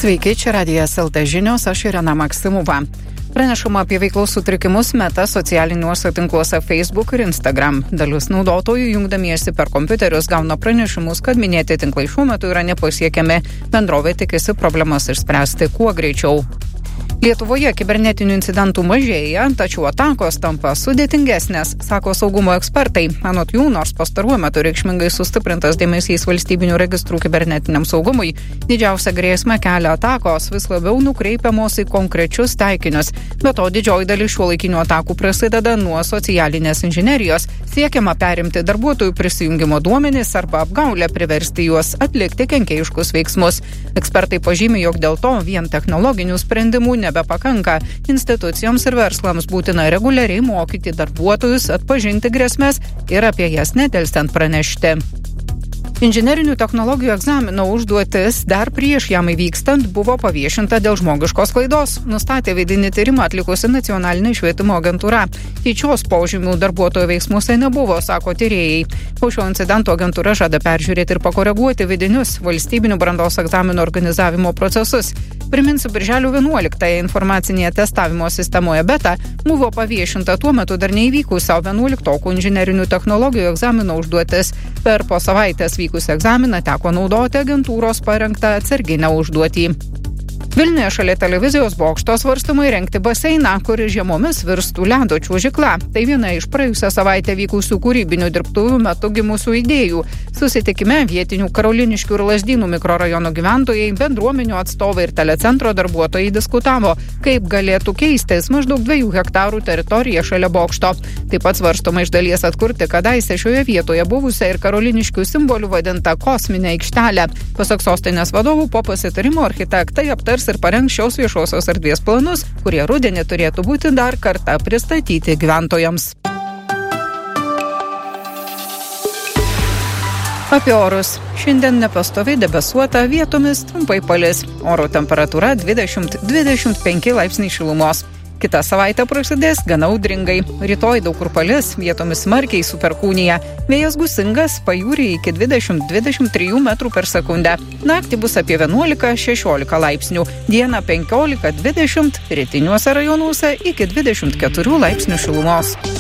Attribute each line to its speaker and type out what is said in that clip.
Speaker 1: Sveiki, čia Radijas LT žinios, aš Irena Maksimova. Pranešama apie veiklos sutrikimus Meta socialiniuose tinkluose Facebook ir Instagram. Dalis naudotojų jungdamiesi per kompiuterius gauna pranešimus, kad minėti tinklai šiuo metu yra nepasiekiami. Bendrovė tikisi problemas išspręsti kuo greičiau. Lietuvoje kibernetinių incidentų mažėja, tačiau atakos tampa sudėtingesnės, sako saugumo ekspertai. Anot jų, nors pastaruoju metu reikšmingai sustiprintas dėmesys valstybinių registrų kibernetiniam saugumui, didžiausia grėsmė kelia atakos vis labiau nukreipiamos į konkrečius taikinius. Be to, didžioji dalis šiuolaikinių atakų prasideda nuo socialinės inžinerijos. Siekiama perimti darbuotojų prisijungimo duomenis arba apgaulę priversti juos atlikti kenkėjiškus veiksmus. Ekspertai pažymi, jog dėl to vien technologinių sprendimų nebepakanka. Institucijoms ir verslams būtina reguliariai mokyti darbuotojus atpažinti grėsmes ir apie jas nedelsiant pranešti. Inžinerinių technologijų egzamino užduotis dar prieš jam įvykstant buvo paviešinta dėl žmogiškos klaidos, nustatė vidinį tyrimą atlikusi Nacionalinė švietimo agentūra. Tyčios požymių darbuotojo veiksmuose nebuvo, sako tyrėjai. Po šio incidento agentūra žada peržiūrėti ir pakoreguoti vidinius valstybinių brandos egzamino organizavimo procesus. Priminsiu, birželio 11 informacinėje testavimo sistemoje Beta buvo paviešinta tuo metu dar neįvykusio 11-okų inžinerinių technologijų egzamino užduotis. Per po savaitės vykusį egzaminą teko naudoti agentūros parengtą atsarginę užduotį. Vilniuje šalia televizijos bokšto svarstoma įrengti baseiną, kuris žiemomis virstų ledo čiuožykla. Tai viena iš praėjusią savaitę vykusių kūrybinių dirbtuvių metu gimusių idėjų. Susitikime vietinių Karoliniškių ir Lazdynų mikrorajono gyventojai, bendruomenių atstovai ir telecentro darbuotojai diskutavo, kaip galėtų keistis maždaug 2 hektarų teritorija šalia bokšto. Taip pat svarstoma iš dalies atkurti kadaise šioje vietoje buvusią ir Karoliniškių simbolių vadintą kosminę aikštelę. Pasak sostinės vadovų, po pasitarimo architektai aptars ir parengs šios viešosios erdvės planus, kurie rudenį turėtų būti dar kartą pristatyti gyventojams. Apie orus. Šiandien nepastoviai debesuota, vietomis trumpai palis. Oro temperatūra 20-25 laipsniai šilumos. Kitą savaitę prasidės gana audringai. Rytoj daug kur palis, vietomis smarkiai su perkūnija. Vėjas gūsingas, pajūryje iki 20-23 metrų per sekundę. Naktį bus apie 11-16 laipsnių. Dieną 15-20, rytiniuose rajonuose iki 24 laipsnių šilumos.